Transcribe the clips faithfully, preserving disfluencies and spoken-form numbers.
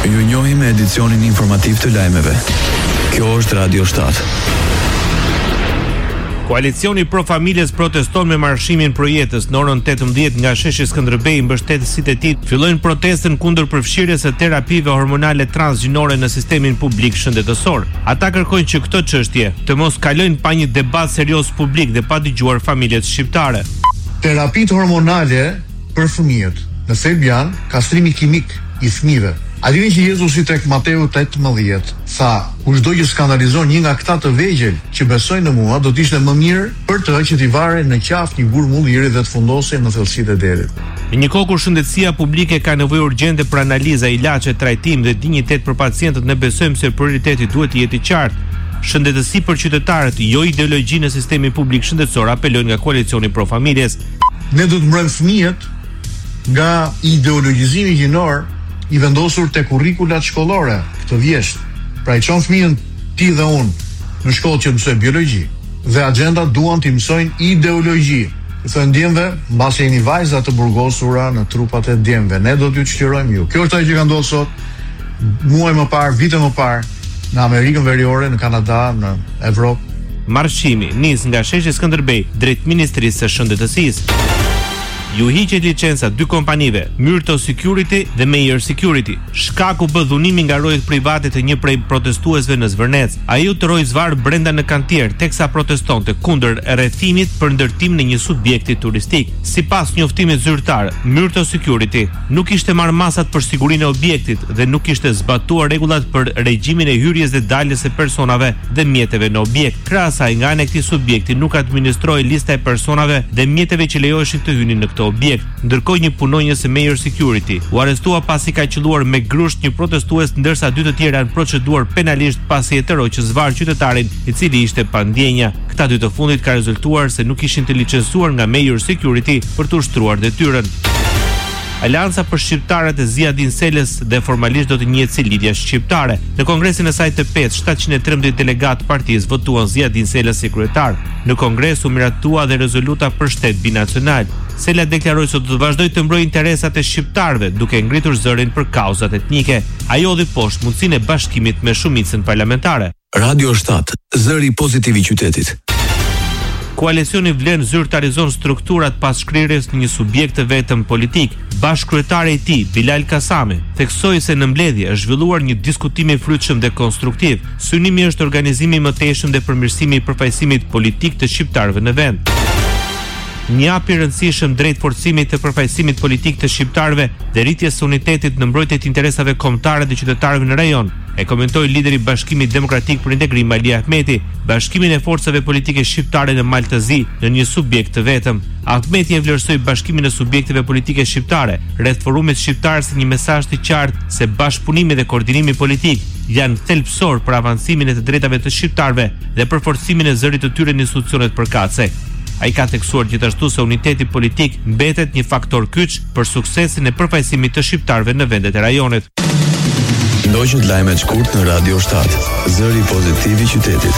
Ju njohim me edicionin informativ të lajmeve. Kjo është Radio shtatë. Koalicioni Pro Familjes proteston me marshimin Projetës. Në orën tetëmbëdhjetë nga sheshi Skënderbej, mbështetësit e tij fillojnë protestën kundër përfshirjes së terapive hormonale transgjinore në sistemin publik shëndetësor. Ata kërkojnë që këtë çështje të mos kalojnë pa një debat serioz publik dhe pa dëgjuar familjet shqiptare. Terapitë hormonale për fëmijët në thelb janë kastrimi kimik i fëmijëve. A dini që Jezusi tek Mateu tetëmbëdhjetë tha, kushdo që skandalizon një nga këta të vegjël që besojnë në mua, do të ishte më mirë për të që t'i vare në qafë një gur mulliri dhe të fundosej në thellësitë e derit. Në një kohë kur shëndetësia publike ka nevojë urgjente për analiza, ilaçe, trajtim dhe dinjitet për pacientët, ne besojmë se prioriteti duhet të jetë i qartë. Shëndetësi për qytetarët, jo ideologji në sistemin publik shëndetësor, apelojnë nga koalicioni Pro Familjes. Ne do të mbrojmë fëmijët nga ideologjizimi gjinor i vendosur te kurrikulat shkollore, këtë vjesht. Pra i çon fëmijën ti dhe unë në shkollë që mësojnë biologji dhe agenda duan të mësojnë ideologji. I thonë djemve, mbasi jeni vajza të burgosura në trupat e djemve, ne do t'ju çlirojmë ju. Kjo është ajo që ka ndodhur sot, muaj më parë, vite më parë, në Amerikën Veriore, në Kanada, në Evropë. Marshimi nis nga sheshi Skënderbej drejt Ministrisë së Shëndetësisë. Ju hiqet licenca dy kompanive, Myrto Security dhe Meyer Security. Shkaku bë dhunimi nga rojët private të një prej protestuesve në Zvërnec. Ai u tëroi zvar brenda në kantier teksa protestonte kundër rrethimit për ndërtim në një subjekti turistik. Sipas njoftimit zyrtar, Myrto Security nuk kishte marrë masat për sigurinë e objektit dhe nuk kishte zbatuar rregullat për regjimin e hyrjes dhe daljes së personave dhe mjeteve në objekt. Krahas asaj, nga ana e këtij subjekti nuk administroi lista e personave dhe mjeteve që lejoheshin të hynin në këtë objekt. Ndërkohë një punonjës e Meyer Security u arrestua pasi ka qelluar me grusht një protestues, ndërsa dy të tjerë janë proceduar penalisht pasi e tëroi që zvar qytetarin i cili ishte pa ndjenja. Këta dy të fundit ka rezultuar se nuk ishin të licencuar nga Meyer Security për të ushtruar detyrën. Alianca për shqiptarët e Ziadin Selës dhe formalisht do të njihet si Lidhja Shqiptare. Në kongresin e saj të pesë, shtatëqind e trembëdhjetë delegatë partisë votuan Ziadin Selës si kryetar. Në kongres u miratua dhe rezoluta për shtet binacional. Sela deklaroi se do të vazhdojë të mbrojë interesat e shqiptarëve, duke ngritur zërin për kauzat etnike. Ai hodhi poshtë mundësinë e bashkimit me shumicën parlamentare. Radio shtatë, zëri pozitiv i qytetit. Koalicioni vlen zyrtarizon strukturat pas shkrirjes në një subjekt të vetëm politik. Bashkëkryetari i tij, Bilal Kasami, theksoi se në mbledhje është zhvilluar një diskutim i frytshëm dhe konstruktiv. Synimi është organizimi i mëtejshëm dhe përmirësimi i përfaqësimit politik të shqiptarëve në vend. Një hap i rëndësishëm drejt forcimit të përfaqësimit politik të shqiptarëve dhe rritjes së unitetit në mbrojtje të interesave kombëtare dhe qytetarëve në rajon, e komentoi lideri i Bashkimit Demokratik për Integrim Ali Ahmeti. Bashkimin e forcave politike shqiptare në Maltëzi në një subjekt të vetëm. Ahmeti e vlerësoi bashkimin e subjekteve politike shqiptare rreth forumit shqiptar si një mesazh të qartë se bashkëpunimi dhe koordinimi politik janë thelbësor për avancimin e të drejtave të shqiptarëve dhe për forcimin e zërit të tyre në institucionet përkatëse. Ai ka theksuar gjithashtu se uniteti politik mbetet një faktor kyç për suksesin e përfaqësimit të shqiptarëve në vendet e rajonit. Ndoqët lajmet shkurt në Radio shtatë, zëri pozitiv i qytetit.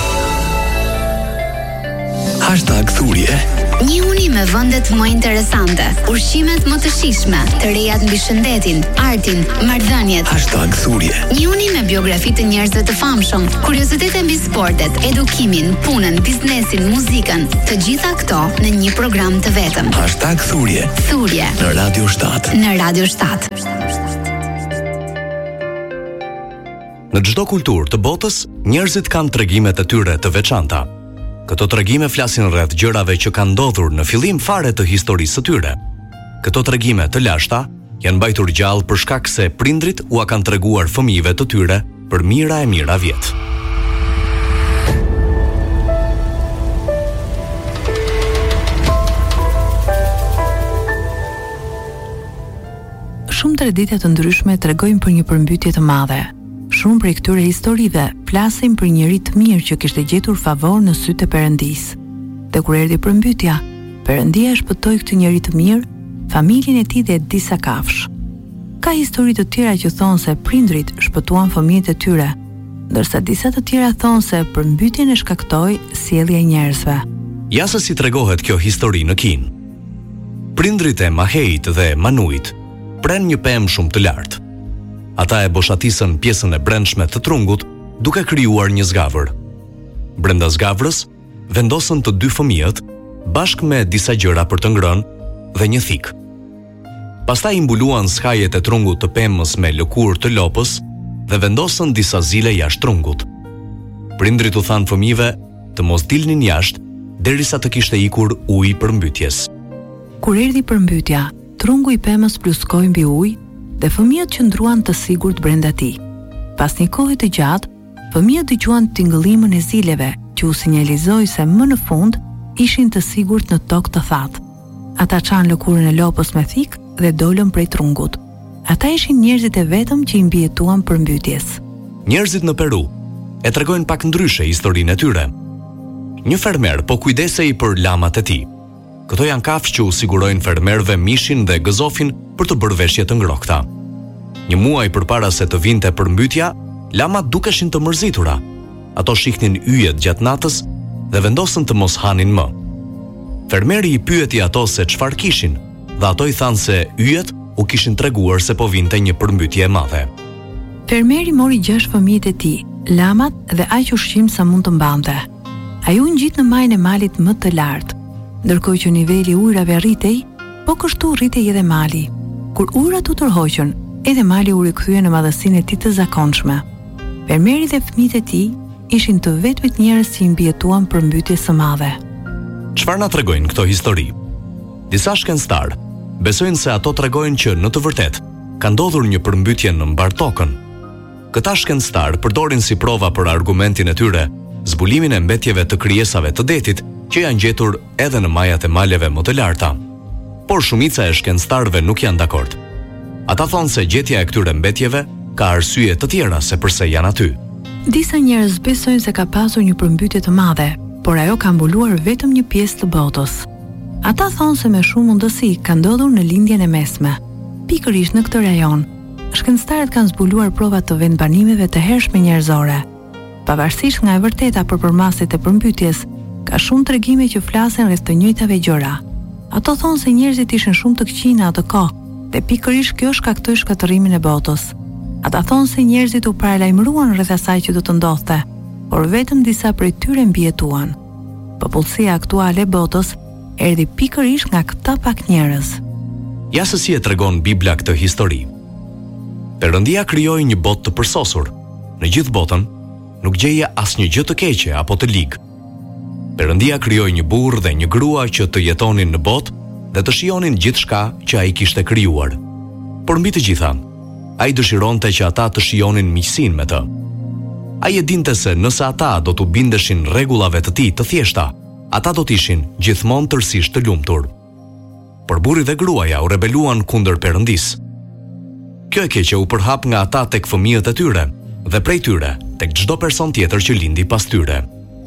Hashtag thurje. Një uni me vendet më interesante, ushqimet më të shijshme, të rejat mbi shëndetin, artin, marrëdhëniet. Hashtag thurje. Një uni me biografi të njerëzve të famshëm, kuriozitete mbi sportet, edukimin, punën, biznesin, muzikën, të gjitha këto në një program të vetëm. Hashtag thurje. Thurje. Në Radio shtatë. Në Radio shtatë. Në çdo kulturë të botës, njerëzit kanë tregimet e tyre të veçanta. Këto tregime flasin rreth gjërave që kanë ndodhur në fillim fare të historisë së tyre. Këto tregime të lashta janë mbajtur gjallë për shkak se prindrit ua kanë treguar fëmijëve të tyre për mira e mira vjet. Shumë tradite të ndryshme tregojnë për një përmbytje të madhe. Shumë prej këtyre historive flasin për njëri të mirë që kishte gjetur favor në sytë e Perëndisë. Dhe kur erdhi përmbytja, Perëndia e shpëtoi këtë njeri të mirë, familjen e tij dhe disa kafshë. Ka histori të tjera që thonë se prindrit shpëtuan fëmijët e tyre, ndërsa disa të tjera thonë se përmbytjen e shkaktoi sjellja e njerëzve. Ja se si tregohet kjo histori në Kinë. Prindrit e Mahejit dhe Manuit pren një pemë shumë të lartë. Ata e boshatisën pjesën e brendshme të trungut, duke krijuar një zgavër. Brenda zgavrës vendosën të dy fëmijët, bashkë me disa gjëra për të ngrënë dhe një thik. Pastaj i mbuluan skajet e trungut të pemës me lëkurë të lopës dhe vendosën disa zile jashtë trungut. Prindrit u thanë fëmijëve të mos dilnin jashtë derisa të kishte ikur uji përmbytjes. Kur erdhi përmbytja, trungu i pemës pluskoi mbi ujë dhe fëmijët qëndruan të sigurt brenda tij. Pas një kohe të gjatë, fëmijët dëgjuan tingëllimën e zileve, që u sinjalizoi se më në fund ishin të sigurt në tokë të thatë. Ata çan lëkurën e lopës me thik dhe dolën prej trungut. Ata ishin njerëzit e vetëm që i mbijetuan përmbytjes. Njerëzit në Peru e tregojnë pak ndryshe historinë e tyre. Një fermer po kujdesej për lamat e tij. Këto janë kafshë që u sigurojnë fermerëve mishin dhe gëzofin për të bërë veshje të ngrohta. Një muaj përpara se të vinte përmbytja, lamat dukeshin të mërzitura. Ato shihnin yjet gjatë natës dhe vendosën të mos hanin më. Fermeri i pyeti ato se çfarë kishin, dhe ato i thanë se yjet u kishin treguar se po vinte një përmbytje e madhe. Fermeri mori gjashtë fëmijët e tij, lamat dhe aq ushqim sa mund të mbante. Ai u ngjit në majën e malit më të lartë, ndërkohë që niveli i ujrave rritej, po kështu rritej edhe mali. Kur ujrat u tërhoqën, edhe mali u rikthye në madhësinë e tij të zakonshme. Fermeri dhe fëmijët e tij ishin të vetmit njerëz që i mbijetuan përmbytjes së madhe. Çfarë na tregojnë këto histori? Disa shkencëtar besojnë se ato tregojnë që në të vërtetë ka ndodhur një përmbytje në mbar tokën. Këta shkencëtar përdorin si prova për argumentin e tyre zbulimin e mbetjeve të krijesave të detit që janë gjetur edhe në majat e maleve më të larta. Por shumica e shkencëtarëve nuk janë dakord. Ata thonë se gjetja e këtyre mbetjeve ka arsye të tjera se pse janë aty. Disa njerëz besojnë se ka pasur një përmbytje të madhe, por ajo ka mbuluar vetëm një pjesë të botës. Ata thonë se me shumë mundësi ka ndodhur në lindjen e mesme. Pikërisht në këtë rajon, shkencëtarët kanë zbuluar prova të vendbanimeve të hershme njerëzore. Pavarësisht nga e vërteta për përmasjet e përmbytjes, ka shumë tregime që flasin rreth të njëjtave gjëra. Ato thonë se njerëzit ishin shumë të këqij në atë kohë, dhe pikërisht kjo shkaktoi shkatërimin e botës. Ata thonë se njerëzit u paralajmëruan rreth asaj që do të ndodhte, por vetëm disa prej tyre mbijetuan. Popullsia aktuale e botës erdhi pikërisht nga këta pak njerëz. Ja se si e tregon Bibla këtë histori. Perëndia krijoi një botë të përsosur. Në gjithë botën nuk gjeje asnjë gjë të keqe apo të ligë. Perëndia krijoi një burrë dhe një grua që të jetonin në botë dhe të shijonin gjithçka që ai kishte krijuar. Por mbi të gjitha, ai dëshironte që ata të shijonin miqësinë me të. Ai e dinte se nëse ata do t'u bindeshin rregullave të tij të thjeshta, ata do të ishin gjithmonë tërësisht të lumtur. Por burri dhe gruaja u rebeluan kundër Perëndisë. Kjo e keqe u përhap nga ata tek fëmijët e tyre dhe prej tyre tek çdo person tjetër që lindi pas tyre.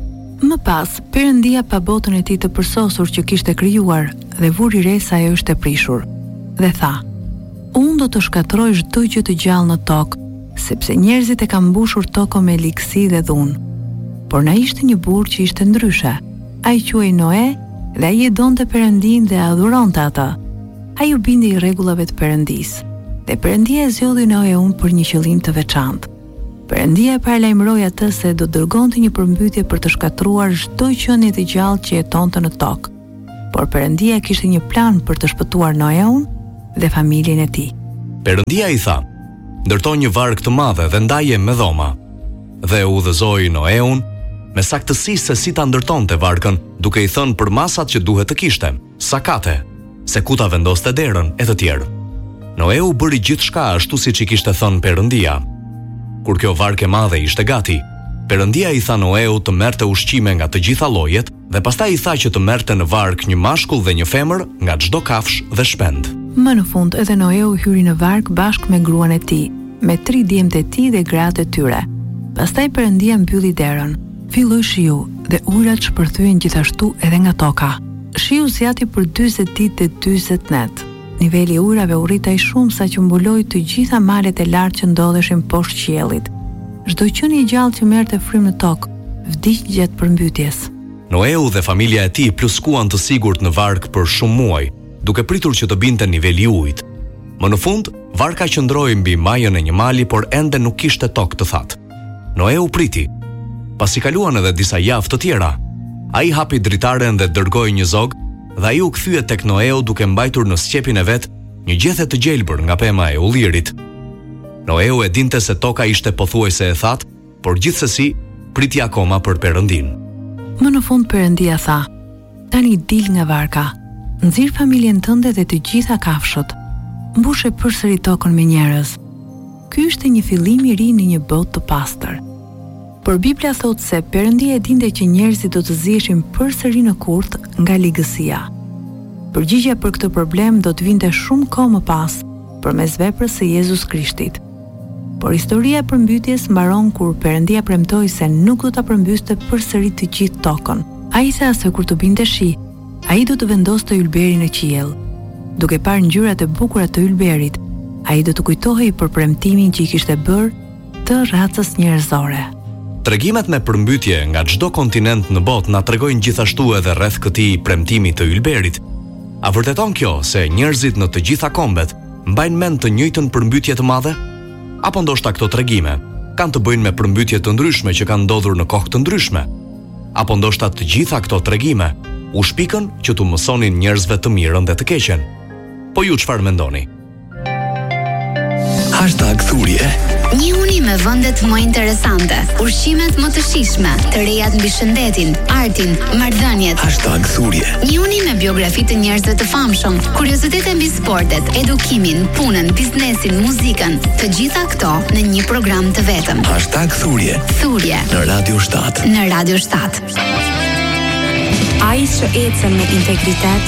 Më pas, Perëndia pa botën e tij të përsosur që kishte krijuar dhe vuri re se ajo ishte prishur. Dhe tha: "Unë do të shkatërroj çdo gjë të gjallë në tokë, sepse njerëzit e kanë mbushur tokën me ligësi dhe dhunë." Por na ishte një burrë që ishte ndryshe. Ai quhej Noe dhe ai e donte Perëndin dhe adhuronte atë. Ai u bindi rregullave të Perëndisë. Dhe Perëndia e zgjodhi Noeun për një qëllim të veçantë. Perëndia e paralajmëroi atë se do dërgonte një përmbytje për të shkatruar çdo qenie të gjallë që jetonte në tokë. Por Perëndia kishte një plan për të shpëtuar Noeun dhe familjen e tij. Perëndia i tha: "Ndërto një varg të madhe dhe ndaje me dhoma." Dhe u udhëzoi Noeun me saktësi se si ta ndërtonte varkën, duke i thënë për masat që duhet të kishte, sakate, se ku ta vendoste derën e të tjerë. Noeu bëri gjithçka ashtu siç i kishte thënë Perëndia. Kur kjo varkë e madhe ishte gati, Perëndia i tha Noeu të merrte ushqime nga të gjitha llojet dhe pastaj i tha që të merrte në varkë një mashkull dhe një femër nga çdo kafshë dhe shpend. Më në fund edhe Noeu hyri në varkë bashkë me gruan e tij, me tri djemtë e tij dhe gratë e tyre. Pastaj Perëndia mbylli derën. Filloi shiu dhe ujrat shpërthyen gjithashtu edhe nga toka. Shiu zjati për dyzet ditë dhe dyzet net. Niveli i ujrave u rritej shumë sa që mbuloi të gjitha malet e lartë që ndodheshin poshtë qiellit. Çdo qenie e gjallë që merrte frymë në tokë vdiq gjatë përmbytjes. Noeu dhe familja e tij pluskuan të sigurt në varkë për shumë muaj, duke pritur që të binte niveli i ujit. Më në fund, varka qëndroi mbi majën e një mali, por ende nuk kishte tokë të thatë. Noe u priti. Pasi kaluan edhe disa javë të tjera, ai hapi dritaren dhe dërgoi një zog, dhe ai u kthye tek Noeu duke mbajtur në sqepin e vet një gjethe të gjelbër nga pema e ullirit. Noeu e dinte se toka ishte pothuajse e thatë, por gjithsesi priti akoma për Perëndin. Më në fund Perëndia tha: "Tani dil nga varka, nxirr familjen tënde dhe të gjitha kafshët, mbushe përsëri tokën me njerëz. Ky ishte një fillim i ri në një botë të pastër." Por Bibla thot se Perëndia e dinte që njerëzit do të ziheshin përsëri në kurth nga ligësia. Përgjigjja për këtë problem do të vinte shumë kohë më pas, përmes veprës së Jezus Krishtit. Por historia e përmbytjes mbaron kur Perëndia premtoi se nuk do ta përmbyste përsëri të gjithë tokën. Ai tha se kur të binte shi, ai do të vendoste ylberin në qiell. Duke parë ngjyrat e bukura të ylberit, ai do të kujtohej për premtimin që i kishte bërë të racës njerëzore. Tregimet me përmbytje nga çdo kontinent në botë na tregojnë gjithashtu edhe rreth këtij premtimi të ylberit. A vërteton kjo se njerëzit në të gjitha kombet mbajnë mend të njëjtën përmbytje të madhe? Apo ndoshta këto tregime kanë të bëjnë me përmbytje të ndryshme që kanë ndodhur në kohë të ndryshme? Apo ndoshta të gjitha këto tregime u shpikën që t'u mësonin njerëzve të mirën dhe të keqen? Po ju çfarë mendoni? Hashtag Thurje. Një uni me vendet më interesante, ushqimet më të shijshme, të rejat mbi shëndetin, artin, marrëdhëniet. Hashtag Thurje. Një uni me biografi të njerëzve të famshëm, kuriozitete mbi sportet, edukimin, punën, biznesin, muzikën, të gjitha këto në një program të vetëm. Hashtag Thurje. Thurje Në Radio shtat. në Radio shtat. Ai që ecën me integritet